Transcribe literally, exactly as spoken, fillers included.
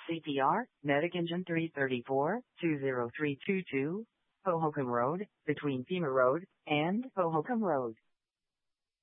C P R, Medic Engine three thirty-four, two zero three two two, Hohokam Road, between Pima Road and Hohokam Road.